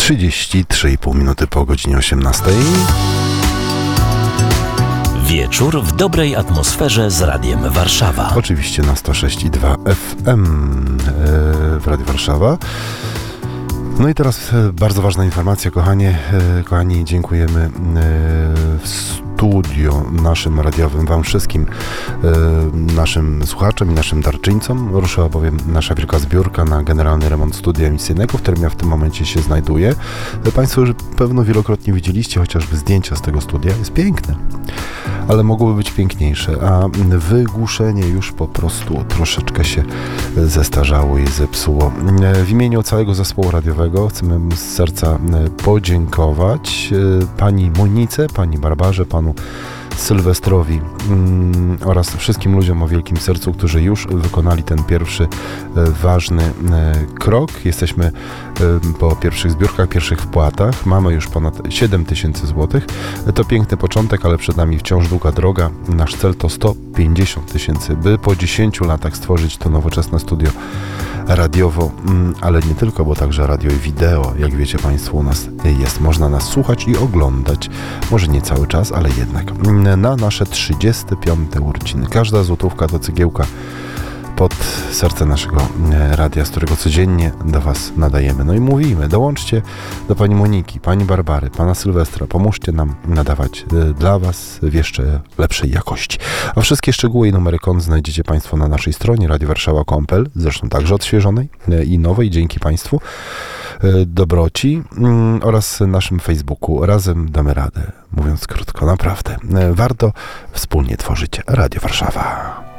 33,5 minuty po godzinie 18. Wieczór w dobrej atmosferze z Radiem Warszawa. Oczywiście na 106,2 FM w Radiu Warszawa. No i teraz bardzo ważna informacja, kochani, dziękujemy w studio naszym radiowym, wam wszystkim, naszym słuchaczom i naszym darczyńcom. Ruszyła bowiem nasza wielka zbiórka na generalny remont studia emisyjnego, w którym ja w tym momencie się znajduję. Państwo już pewno wielokrotnie widzieliście chociażby zdjęcia z tego studia. Jest piękne, ale mogłoby być piękniejsze, a wygłuszenie już po prostu troszeczkę się zestarzało i zepsuło. W imieniu całego zespołu radiowego chcemy z serca podziękować pani Monice, pani Barbarze, panu Sylwestrowi oraz wszystkim ludziom o wielkim sercu, którzy już wykonali ten pierwszy ważny krok. Jesteśmy po pierwszych zbiórkach, pierwszych wpłatach. Mamy już ponad 7 000 złotych. To piękny początek, ale przed nami wciąż długa droga. Nasz cel to 150 000, by po 10 latach stworzyć to nowoczesne studio radiowo, ale nie tylko, bo także radio i wideo. Jak wiecie Państwo, u nas jest. Można nas słuchać i oglądać. Może nie cały czas, ale jednak. Na nasze 35. urodziny. Każda złotówka to cegiełka pod serce naszego radia, z którego codziennie do Was nadajemy. No i mówimy, dołączcie do pani Moniki, pani Barbary, pana Sylwestra. Pomóżcie nam nadawać dla Was w jeszcze lepszej jakości. A wszystkie szczegóły i numery kont znajdziecie Państwo na naszej stronie radiowarszawa.pl, zresztą także odświeżonej i nowej, dzięki Państwu dobroci, oraz naszym Facebooku. Razem damy radę. Mówiąc krótko, naprawdę warto wspólnie tworzyć Radio Warszawa.